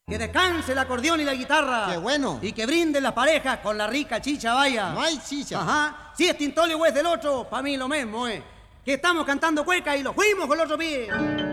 Que descanse el acordeón y la guitarra. ¡Qué bueno! Y que brinden las parejas con la rica chicha vaya. No hay chicha. Ajá. Si es Tintole o es del otro, para mí lo mismo, Que estamos cantando cueca y lo fuimos con el otro pie.